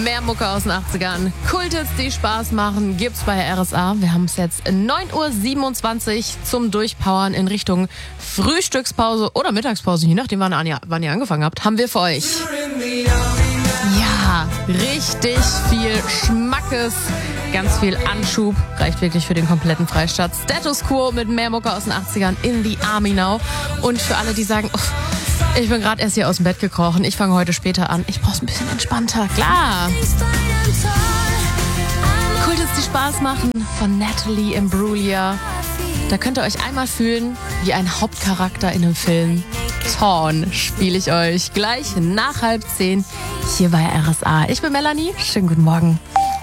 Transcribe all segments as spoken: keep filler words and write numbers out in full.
Mehr Mucke aus den achtzigern. Kulthits, die Spaß machen, gibt's bei R S A. Wir haben es jetzt neun Uhr siebenundzwanzig zum Durchpowern in Richtung Frühstückspause oder Mittagspause, je nachdem, wann ihr, wann ihr angefangen habt, haben wir für euch. Ja, richtig viel Schmackes, ganz viel Anschub. Reicht wirklich für den kompletten Freistaat. Status Quo mit mehr Mucke aus den achtzigern in the Army now. Und für alle, die sagen, oh, ich bin gerade erst hier aus dem Bett gekrochen, ich fange heute später an, ich brauch's ein bisschen entspannter. Klar. Kulthits, die Spaß machen von Natalie Imbruglia. Da könnt ihr euch einmal fühlen wie ein Hauptcharakter in einem Film. Torn spiele ich euch gleich nach halb zehn hier bei R S A. Ich bin Melanie, schönen guten Morgen.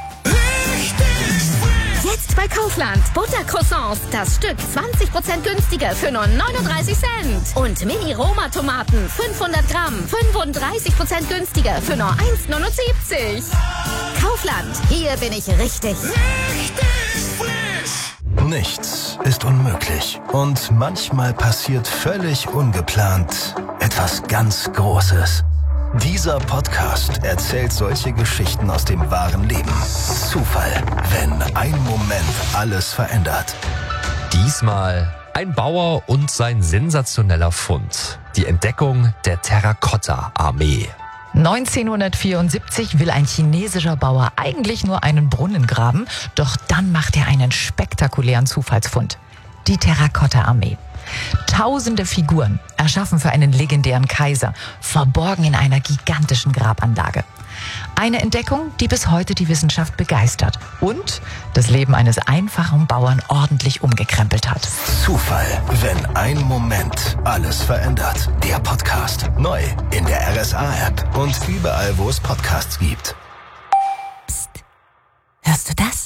Jetzt bei Kaufland. Buttercroissants, das Stück zwanzig Prozent günstiger für nur neununddreißig Cent. Und Mini-Roma-Tomaten, fünfhundert Gramm, fünfunddreißig Prozent günstiger für nur eins neunundsiebzig. Kaufland, hier bin ich richtig. Richtig frisch. Nichts ist unmöglich. Und manchmal passiert völlig ungeplant etwas ganz Großes. Dieser Podcast erzählt solche Geschichten aus dem wahren Leben. Zufall, wenn ein Moment alles verändert. Diesmal ein Bauer und sein sensationeller Fund. Die Entdeckung der Terrakotta-Armee. neunzehnhundertvierundsiebzig will ein chinesischer Bauer eigentlich nur einen Brunnen graben, doch dann macht er einen spektakulären Zufallsfund. Die Terrakotta-Armee. Tausende Figuren, erschaffen für einen legendären Kaiser, verborgen in einer gigantischen Grabanlage. Eine Entdeckung, die bis heute die Wissenschaft begeistert und das Leben eines einfachen Bauern ordentlich umgekrempelt hat. Zufall, wenn ein Moment alles verändert. Der Podcast. Neu in der R S A-App und überall, wo es Podcasts gibt. Psst. Hörst du das?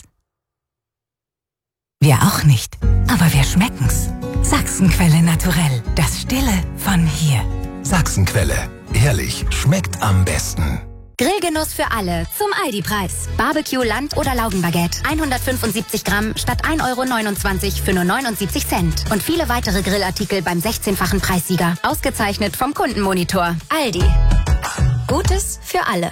Wir auch nicht, aber wir schmecken's. Sachsenquelle Naturell, das Stille von hier. Sachsenquelle. Ehrlich, schmeckt am besten. Grillgenuss für alle zum Aldi-Preis. Barbecue, Land- oder Laugenbaguette. hundertfünfundsiebzig Gramm statt ein Euro neunundzwanzig für nur neunundsiebzig Cent. Und viele weitere Grillartikel beim sechzehnfachen Preissieger. Ausgezeichnet vom Kundenmonitor. Aldi. Gutes für alle.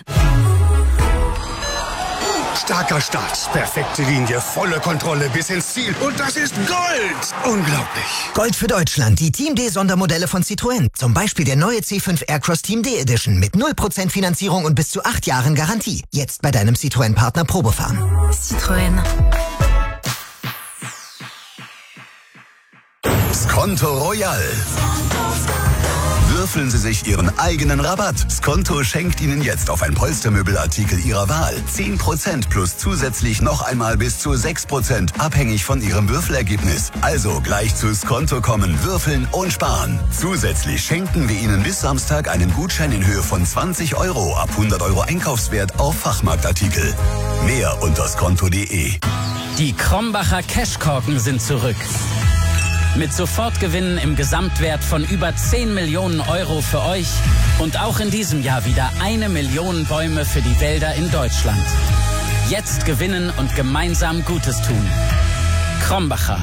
Starker Start, perfekte Linie, volle Kontrolle bis ins Ziel. Und das ist Gold! Unglaublich. Gold für Deutschland, die Team D Sondermodelle von Citroën. Zum Beispiel der neue C fünf Aircross Team D Edition mit null Prozent Finanzierung und bis zu acht Jahren Garantie. Jetzt bei deinem Citroën-Partner Probefahren. Citroën. Skonto Royal. Würfeln Sie sich Ihren eigenen Rabatt. Skonto schenkt Ihnen jetzt auf ein Polstermöbelartikel Ihrer Wahl zehn Prozent plus zusätzlich noch einmal bis zu sechs Prozent, abhängig von Ihrem Würfelergebnis. Also gleich zu Skonto kommen, würfeln und sparen. Zusätzlich schenken wir Ihnen bis Samstag einen Gutschein in Höhe von zwanzig Euro ab hundert Euro Einkaufswert auf Fachmarktartikel. Mehr unter skonto punkt de. Die Krombacher Cashkorken sind zurück. Mit Sofortgewinnen im Gesamtwert von über zehn Millionen Euro für euch und auch in diesem Jahr wieder eine Million Bäume für die Wälder in Deutschland. Jetzt gewinnen und gemeinsam Gutes tun. Krombacher.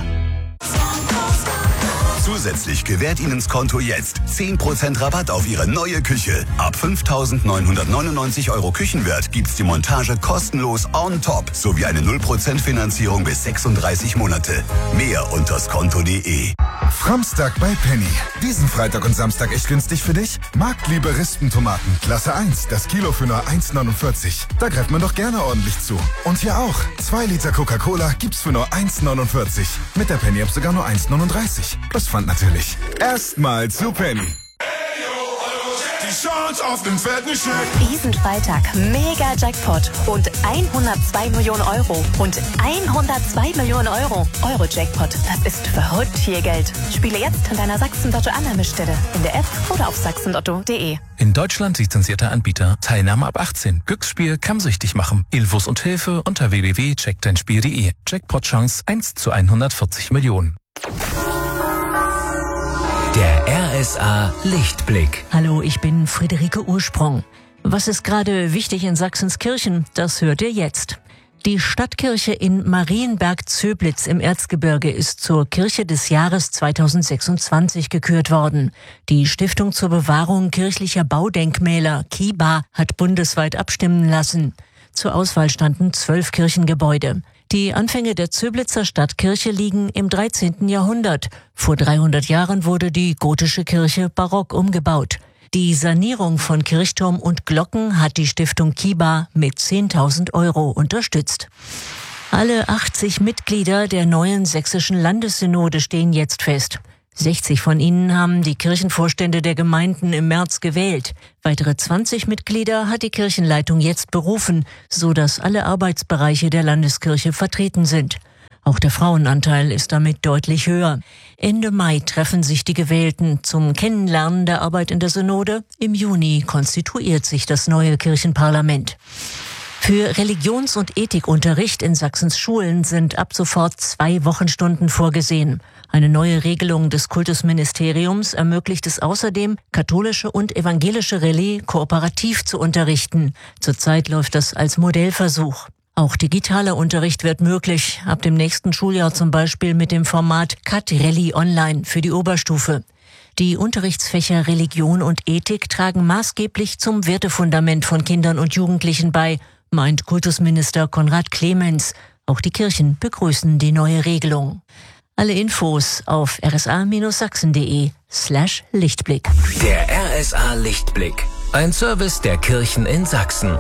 Zusätzlich gewährt Ihnen Skonto jetzt zehn Prozent Rabatt auf Ihre neue Küche. Ab fünftausendneunhundertneunundneunzig Euro Küchenwert gibt's die Montage kostenlos on top sowie eine null Prozent Finanzierung bis sechsunddreißig Monate. Mehr unter skonto punkt de. Samstag bei Penny. Diesen Freitag und Samstag echt günstig für dich? Marktliebe Rispentomaten, Klasse eins, das Kilo für nur eins neunundvierzig. Da greift man doch gerne ordentlich zu. Und hier auch. zwei Liter Coca-Cola gibt's für nur eins neunundvierzig. Mit der Penny-App sogar nur eins neununddreißig. Plus Pfand natürlich. Erstmal zu Penny. Die Chance auf den fetten Scheck. Diesen Freitag mega Jackpot und hundertzwei Millionen Euro und hundertzwei Millionen Euro. Euro-Jackpot, das ist verrückt viel Geld. Spiele jetzt an deiner Sachsen-Lotto-Annahmestelle in der App oder auf sachsen-lotto punkt de. In Deutschland lizenzierter Anbieter. Teilnahme ab achtzehn. Glücksspiel kann süchtig machen. Infos und Hilfe unter w w w punkt check dein spiel punkt de. Jackpot-Chance eins zu hundertvierzig Millionen. Der R S A Lichtblick. Hallo, ich bin Friederike Ursprung. Was ist gerade wichtig in Sachsenskirchen? Das hört ihr jetzt. Die Stadtkirche in Marienberg-Zöblitz im Erzgebirge ist zur Kirche des Jahres zweitausendsechsundzwanzig gekürt worden. Die Stiftung zur Bewahrung kirchlicher Baudenkmäler, KIBA, hat bundesweit abstimmen lassen. Zur Auswahl standen zwölf Kirchengebäude. Die Anfänge der Zöblitzer Stadtkirche liegen im dreizehnten Jahrhundert. Vor dreihundert Jahren wurde die gotische Kirche barock umgebaut. Die Sanierung von Kirchturm und Glocken hat die Stiftung Kiba mit zehntausend Euro unterstützt. Alle achtzig Mitglieder der neuen sächsischen Landessynode stehen jetzt fest. sechzig von ihnen haben die Kirchenvorstände der Gemeinden im März gewählt. Weitere zwanzig Mitglieder hat die Kirchenleitung jetzt berufen, so dass alle Arbeitsbereiche der Landeskirche vertreten sind. Auch der Frauenanteil ist damit deutlich höher. Ende Mai treffen sich die Gewählten zum Kennenlernen der Arbeit in der Synode. Im Juni konstituiert sich das neue Kirchenparlament. Für Religions- und Ethikunterricht in Sachsens Schulen sind ab sofort zwei Wochenstunden vorgesehen. Eine neue Regelung des Kultusministeriums ermöglicht es außerdem, katholische und evangelische Relais kooperativ zu unterrichten. Zurzeit läuft das als Modellversuch. Auch digitaler Unterricht wird möglich, ab dem nächsten Schuljahr zum Beispiel mit dem Format Cat Rallye Online für die Oberstufe. Die Unterrichtsfächer Religion und Ethik tragen maßgeblich zum Wertefundament von Kindern und Jugendlichen bei, meint Kultusminister Konrad Clemens. Auch die Kirchen begrüßen die neue Regelung. Alle Infos auf rsa-sachsen.de slash Lichtblick. Der R S A Lichtblick. Ein Service der Kirchen in Sachsen.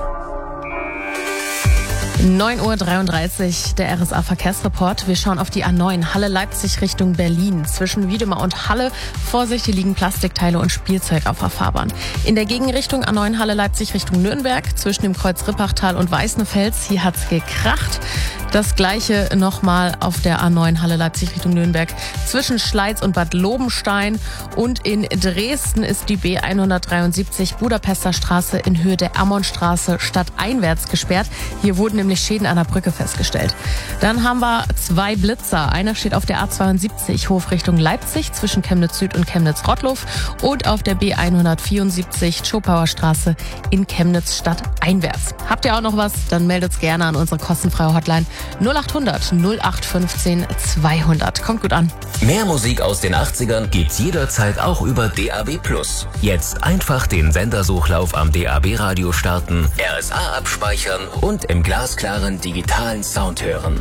neun Uhr dreiunddreißig, der R S A Verkehrsreport. Wir schauen auf die A neun, Halle-Leipzig Richtung Berlin. Zwischen Wiedemer und Halle, Vorsicht, hier liegen Plastikteile und Spielzeug auf der Fahrbahn. In der Gegenrichtung A neun Halle-Leipzig Richtung Nürnberg, zwischen dem Kreuz Rippachtal und Weißenfels, hier hat's gekracht. Das gleiche nochmal auf der A neun Halle-Leipzig Richtung Nürnberg zwischen Schleiz und Bad Lobenstein. Und in Dresden ist die B hundertdreiundsiebzig Budapester Straße in Höhe der Ammonstraße stadteinwärts gesperrt. Hier wurden nämlich Schäden an der Brücke festgestellt. Dann haben wir zwei Blitzer. Einer steht auf der A zweiundsiebzig Hof Richtung Leipzig zwischen Chemnitz Süd und Chemnitz Rottlow und auf der B hundertvierundsiebzig Schopauer Straße in Chemnitz stadteinwärts. Habt ihr auch noch was? Dann meldet's gerne an unsere kostenfreie Hotline null achthundert null acht fünfzehn zweihundert. Kommt gut an. Mehr Musik aus den achtzigern gibt's jederzeit auch über D A B plus. Jetzt einfach den Sendersuchlauf am D A B-Radio starten, R S A abspeichern und im glasklaren digitalen Sound hören.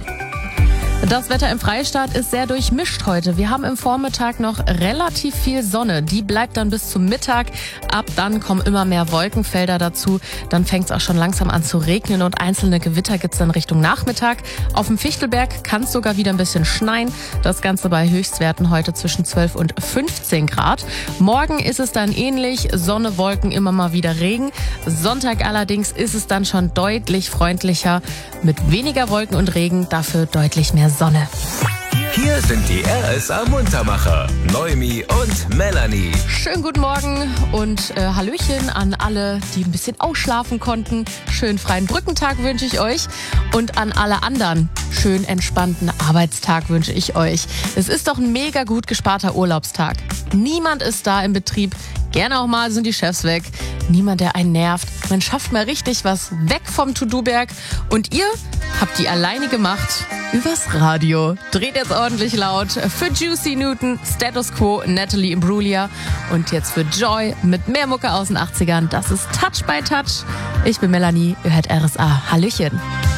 Das Wetter im Freistaat ist sehr durchmischt heute. Wir haben im Vormittag noch relativ viel Sonne. Die bleibt dann bis zum Mittag. Ab dann kommen immer mehr Wolkenfelder dazu. Dann fängt es auch schon langsam an zu regnen und einzelne Gewitter gibt's dann Richtung Nachmittag. Auf dem Fichtelberg kann es sogar wieder ein bisschen schneien. Das Ganze bei Höchstwerten heute zwischen zwölf und fünfzehn Grad. Morgen ist es dann ähnlich. Sonne, Wolken, immer mal wieder Regen. Sonntag allerdings ist es dann schon deutlich freundlicher. Mit weniger Wolken und Regen, dafür deutlich mehr Sonne. Hier sind die R S A-Muntermacher, Noemi und Melanie. Schönen guten Morgen und äh, Hallöchen an alle, die ein bisschen ausschlafen konnten. Schönen freien Brückentag wünsche ich euch. Und an alle anderen, schönen entspannten Arbeitstag wünsche ich euch. Es ist doch ein mega gut gesparter Urlaubstag. Niemand ist da im Betrieb. Gerne auch mal sind die Chefs weg. Niemand, der einen nervt. Man schafft mal richtig was weg vom To-Do-Berg. Und ihr habt die alleine gemacht übers Radio. Dreht jetzt ordentlich laut für Juicy Newton, Status Quo, Natalie Imbruglia. Und jetzt für Joy mit mehr Mucke aus den achtzigern. Das ist Touch by Touch. Ich bin Melanie, ihr hört R S A. Hallöchen.